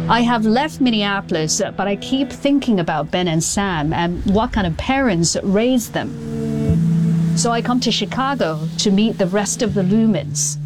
I have left Minneapolis, but I keep thinking about Ben and Sam and what kind of parents raised them. So I come to Chicago to meet the rest of the Lumens.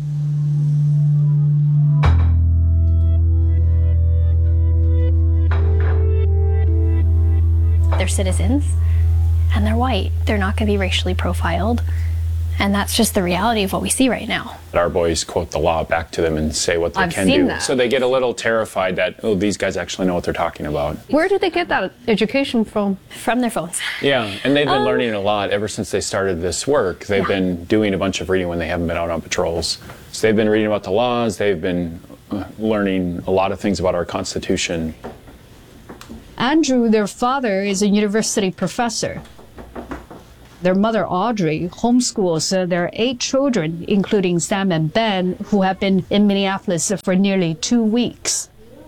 They're citizens, and they're white. They're not going to be racially profiled. And that's just the reality of what we see right now. Our boys quote the law back to them and say what they can do. So they get a little terrified that, oh, these guys actually know what they're talking about. Where do they get that education from? From their phones. Yeah, and they've been learning a lot ever since they started this work. They've been doing a bunch of reading when they haven't been out on patrols. So they've been reading about the laws, they've been learning a lot of things about our Constitution. Andrew, their father, is a university professor. Their mother, Audrey, homeschools their 8 children, including Sam and Ben, who have been in Minneapolis for nearly 2 weeks.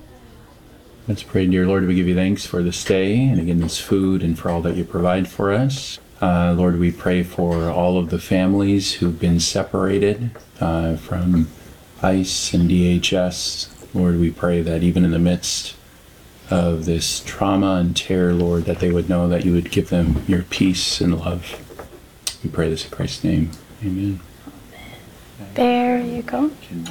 Let's pray. Dear Lord, we give you thanks for this day and again this food and for all that you provide for us. Lord, we pray for all of the families who've been separated from ICE and DHS. Lord, we pray that even in the midst of this trauma and terror, Lord, that they would know that you would give them your peace and love. We pray this in Christ's name. Amen. There you go.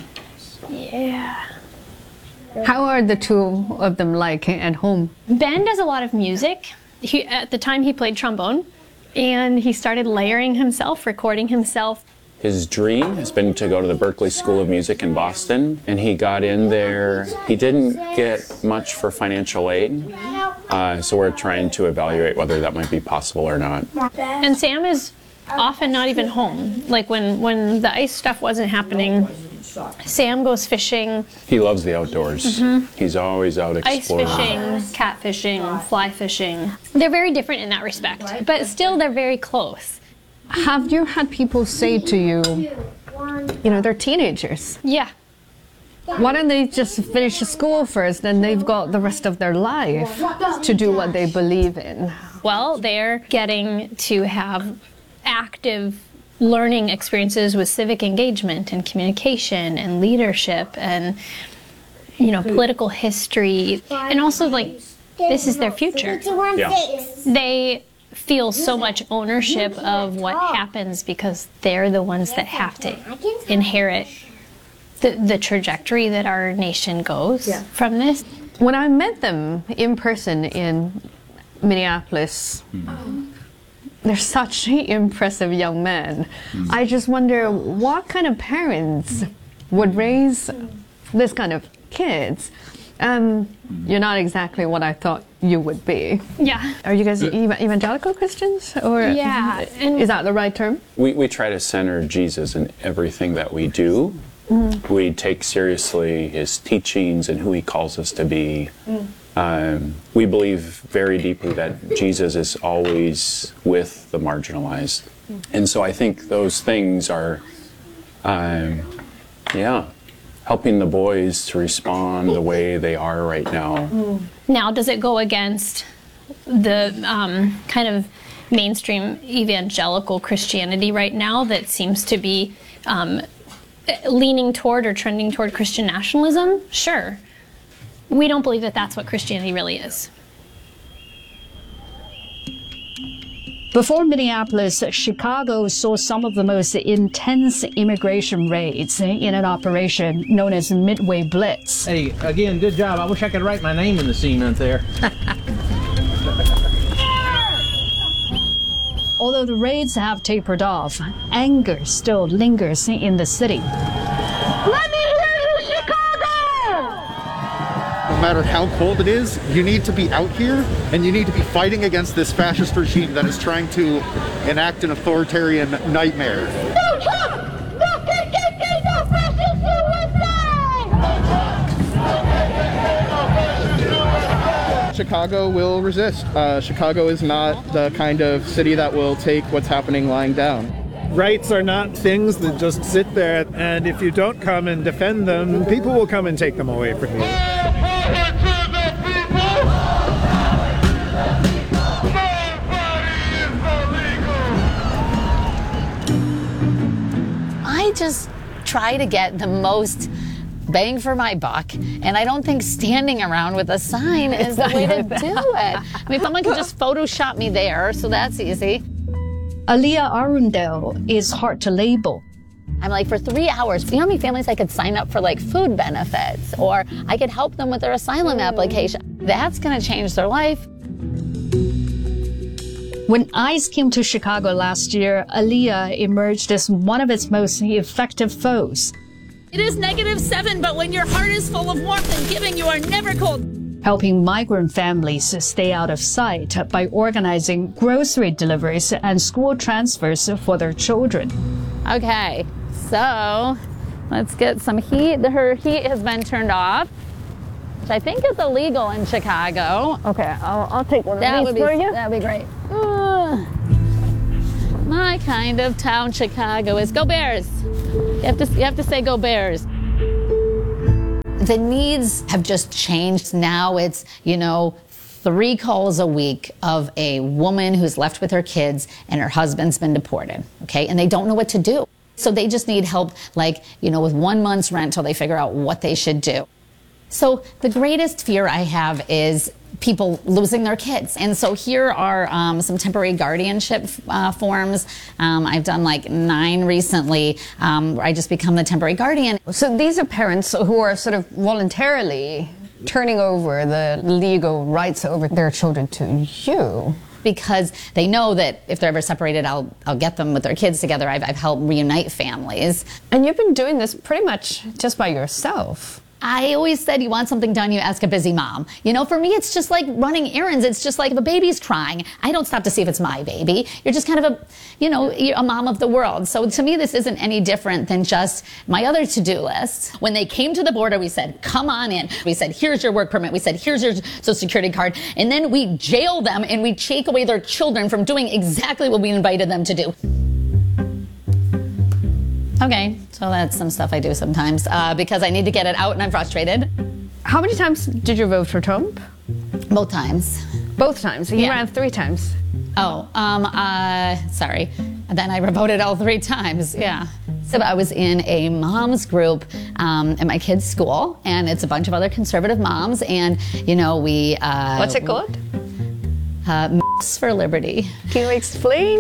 Yeah. How are the two of them like at home? Ben does a lot of music. At the time he played trombone, and he started layering himself, recording himself. His dream has been to go to the Berklee School of Music in Boston, and he got in there. He didn't get much for financial aid, so we're trying to evaluate whether that might be possible or not. And Sam is often not even home. Like when the ice stuff wasn't happening, Sam goes fishing. He loves the outdoors. He's always out exploring. Ice fishing, cat fishing, fly fishing. They're very different in that respect, but still they're very close. Have you had people say to you, you know, they're teenagers? Yeah. Why don't they just finish school first, then they've got the rest of their life to do what they believe in? Well, they're getting to have active learning experiences with civic engagement and communication and leadership and, you know, political history. And also, like, this is their future. Yeah. They feel so much ownership of what happens because they're the ones that have to inherit the trajectory that our nation goes from this. When I met them in person in Minneapolis, they're such impressive young men. I just wonder what kind of parents would raise this kind of kids. You're not exactly what I thought you would be. Yeah. Are you guys evangelical Christians? Or Yeah. is that the right term? We try to center Jesus in everything that we do. We take seriously his teachings and who he calls us to be. We believe very deeply that Jesus is always with the marginalized. And so I think those things are, helping the boys to respond the way they are right now. Now, does it go against the kind of mainstream evangelical Christianity right now that seems to be leaning toward or trending toward Christian nationalism? Sure. We don't believe that that's what Christianity really is. Before Minneapolis, Chicago saw some of the most intense immigration raids in an operation known as Midway Blitz. Hey, again, good job. I wish I could write my name in the cement there. Although the raids have tapered off, anger still lingers in the city. Let me hear you, Chicago! No matter how cold it is, you need to be out here, and you need to be fighting against this fascist regime that is trying to enact an authoritarian nightmare. No Trump! No KKK! No fascist suicide! Chicago will resist. Chicago is not the kind of city that will take what's happening lying down. Rights are not things that just sit there, and if you don't come and defend them, people will come and take them away from you. I just try to get the most bang for my buck, and I don't think standing around with a sign is the way to do it. I mean, someone can just Photoshop me there, so that's easy. Aliyah Arundel is hard to label. I'm like, for 3 hours, you know how many families I could sign up for like food benefits, or I could help them with their asylum application. That's going to change their life. When ICE came to Chicago last year, Aliyah emerged as one of its most effective foes. It is -7, but when your heart is full of warmth and giving, you are never cold. Helping migrant families stay out of sight by organizing grocery deliveries and school transfers for their children. Okay, so let's get some heat. Her heat has been turned off, which I think is illegal in Chicago. Okay, I'll take one of these for you. That would be great. My kind of town, Chicago is. Go Bears! You have to say go Bears. The needs have just changed. Now it's, 3 calls a week of a woman who's left with her kids and her husband's been deported, okay? And they don't know what to do. So they just need help, with 1 month's rent till they figure out what they should do. So the greatest fear I have is people losing their kids. And so here are some temporary guardianship forms. I've done 9 recently. Where I just become the temporary guardian. So these are parents who are sort of voluntarily turning over the legal rights over their children to you. Because they know that if they're ever separated, I'll get them with their kids together. I've helped reunite families. And you've been doing this pretty much just by yourself. I always said, you want something done, you ask a busy mom. For me, it's just like running errands. It's just like if a baby's crying, I don't stop to see if it's my baby. You're just kind of you're a mom of the world. So to me, this isn't any different than just my other to-do list. When they came to the border, we said, come on in. We said, here's your work permit. We said, here's your social security card. And then we jail them and we take away their children from doing exactly what we invited them to do. Okay, so that's some stuff I do sometimes because I need to get it out and I'm frustrated. How many times did you vote for Trump? Both times. Both times? He ran 3 times. Oh, sorry. And then I voted all 3 times, yeah. So I was in a mom's group at my kid's school, and it's a bunch of other conservative moms, and, we... What's it called? Moms for Liberty. Can you explain?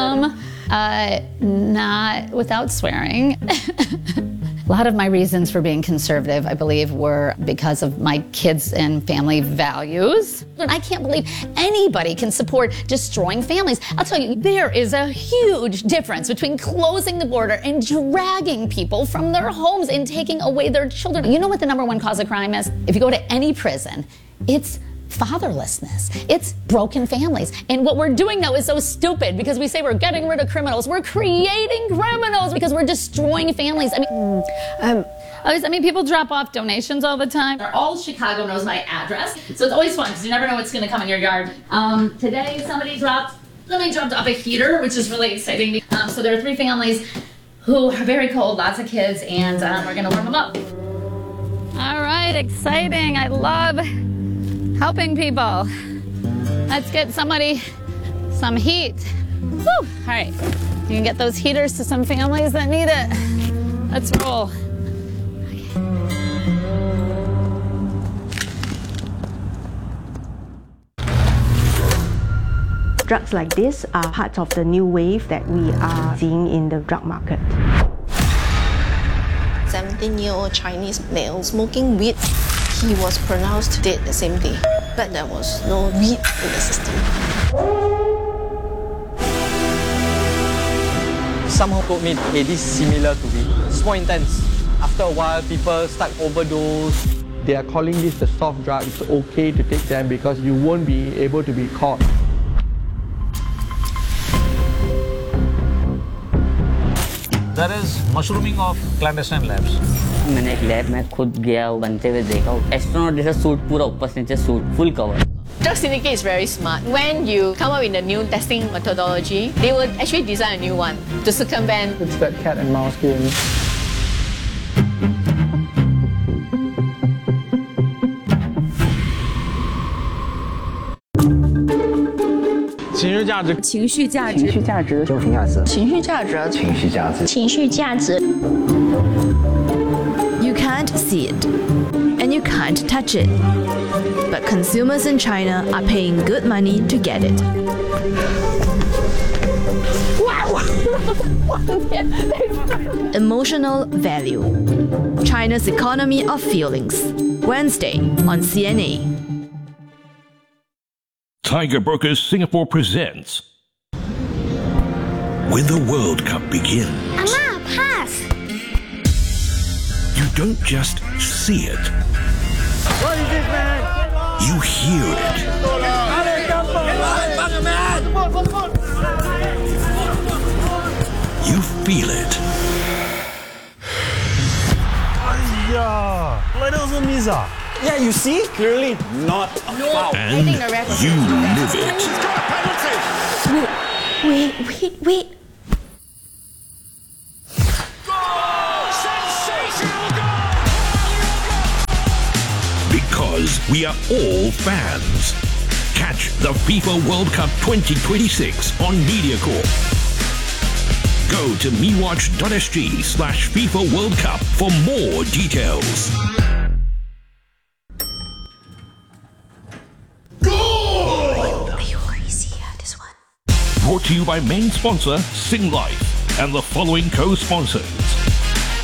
Not without swearing. A lot of my reasons for being conservative, I believe, were because of my kids and family values. I can't believe anybody can support destroying families. I'll tell you, there is a huge difference between closing the border and dragging people from their homes and taking away their children. You know what the #1 cause of crime is? If you go to any prison, it's fatherlessness. It's broken families. And what we're doing now is so stupid because we say we're getting rid of criminals. We're creating criminals because we're destroying families. I mean, people drop off donations all the time. All Chicago knows my address. So it's always fun because you never know what's going to come in your yard. Today, somebody dropped off a heater, which is really exciting. So there are 3 families who are very cold, lots of kids, and we're going to warm them up. All right, exciting. I love helping people. Let's get somebody some heat. Woo! All right, you can get those heaters to some families that need it. Let's roll. Drugs like this are part of the new wave that we are seeing in the drug market. 17-year-old Chinese male smoking weed. He was pronounced dead the same day, but there was no weed in the system. Somehow told me, hey, this is similar to weed. It's more intense. After a while, people start overdose. They are calling this the soft drug. It's okay to take them because you won't be able to be caught. There is mushrooming of clandestine labs. मैंने एक lab में खुद गया बनते हुए देखा astronaut जैसा suit पूरा ऊपर से नीचे suit full cover Drug syndicate is very smart. When you come up with a new testing methodology, they will actually design a new one to circumvent. It's that cat and mouse game. 情绪价值， 情绪价值， 情绪价值，家庭价值， 情绪价值， 情绪价值， 情绪价值。 You can't see it, and you can't touch it. But consumers in China are paying good money to get it. Emotional value. China's economy of feelings. Wednesday on CNA. Tiger Brokers Singapore presents. When the World Cup begins, Amma, pass! you don't just see it. What is this, man? You hear it. You feel it. Yeah, you see? Clearly not a foul. And you live it. Wait. Because we are all fans. Catch the FIFA World Cup 2026 on MediaCorp. Go to mewatch.sg/FIFA World Cup for more details. Brought to you by main sponsor Sing Life and the following co-sponsors: